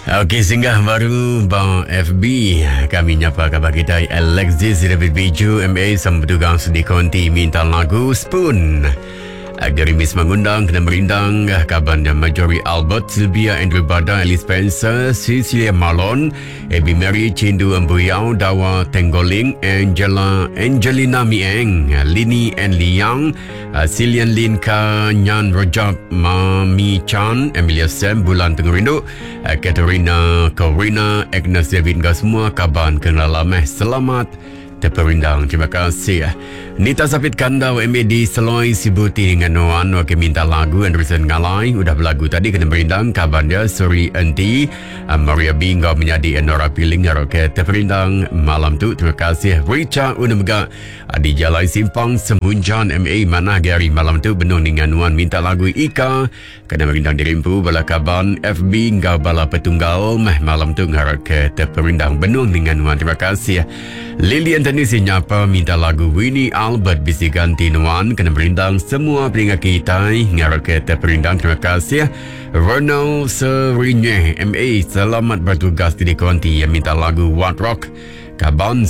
Okey, singgah baru bang FB. Kami nyapa khabar kita Alexis David Biju MA sama petugang sedi konti minta lagu Spoon. Dari Miss mengundang kena merindang kaban dan Majori Albert, Sylvia Andrew Bada, Alice Spencer, Cecilia Marlon, Abby Mary, Chindu Ambuyau, Dawa Tenggoling, Angelina Mieng, Lini and Liang, Silian Lin Ka, Nyan Rajab, Mami Chan, Emilia Sam, Bulan Tengerindu, Katerina Corina, Agnes David, semua kaban kena lameh selamat terperindang. Terima kasih. Nita Sapit Kandau MA di Seloi Sibuti dengan Noan Wake minta lagu Anderson Ngalai udah berlagu tadi kena berindang kabar dia Suri Enti Maria Bingga menjadi Nora Piling Roke terperindang malam tu. Terima kasih. Richa Unamga di Jalai Simpang Semunjan MA mana Gary malam tu benung dengan Noan minta lagu Ika kena berindang dirimpu bala kaban FB ngau bala petunggal malam tu ngaroke terperindang benung dengan Noan. Terima kasih. Lilian Tanisi nyapa minta lagu Winnie Albert bisi ganti Nuan kena berindang semua peringkat kita ngaroke terperindang. Terima kasih. Ronald Serinye MA selamat bertugas di konti yang minta lagu What Rock kaban